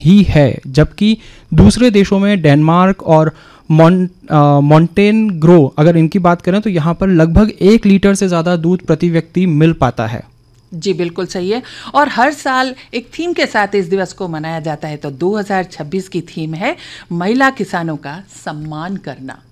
ही है, जबकि दूसरे देशों में डेनमार्क और मॉन्टेनग्रो अगर इनकी बात करें तो यहाँ पर लगभग 1 लीटर से ज़्यादा दूध प्रति व्यक्ति मिल पाता है। जी बिल्कुल सही है। और हर साल एक थीम के साथ इस दिवस को मनाया जाता है। तो 2026 की थीम है महिला किसानों का सम्मान करना।